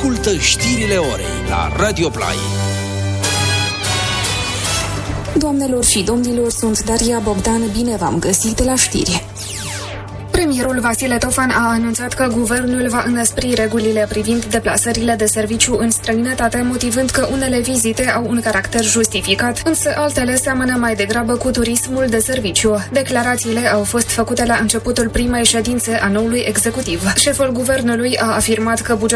Ascultă știrile orei la Radio Play. Doamnelor și domnilor, sunt Daria Bogdan, bine v-am găsit la știri. Premierul Vasile Tofan a anunțat că guvernul va înăspri regulile privind deplasările de serviciu în străinătate, motivând că unele vizite au un caracter justificat, însă altele seamănă mai degrabă cu turismul de serviciu. Declarațiile au fost făcute la începutul primei ședințe a noului executiv. Șeful guvernului a afirmat că